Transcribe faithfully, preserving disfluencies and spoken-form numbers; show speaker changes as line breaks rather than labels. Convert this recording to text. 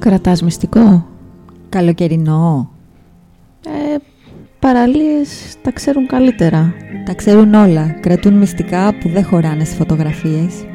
Κρατάς μυστικό?
Καλοκαιρινό.
Ε, παραλίες τα ξέρουν καλύτερα.
Τα ξέρουν όλα. Κρατούν μυστικά που δεν χωράνε στις φωτογραφίες.